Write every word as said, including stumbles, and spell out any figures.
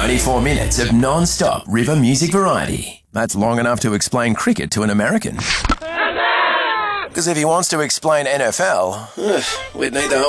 ninety-four minutes of non-stop river music variety. That's long enough to explain cricket to an American. Because if he wants to explain N F L, ugh, we'd need the whole